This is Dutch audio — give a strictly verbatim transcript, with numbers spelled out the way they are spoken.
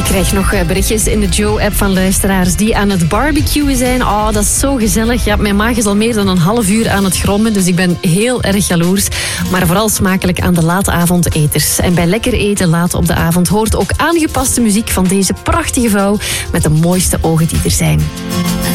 Ik krijg nog berichtjes in de Joe-app van luisteraars die aan het barbecuen zijn. Oh, dat is zo gezellig. Ja, mijn maag is al meer dan een half uur aan het grommen, dus ik ben heel erg jaloers. Maar vooral smakelijk aan de late avondeters. En bij lekker eten laat op de avond hoort ook aangepaste muziek van deze prachtige vrouw met de mooiste ogen die er zijn.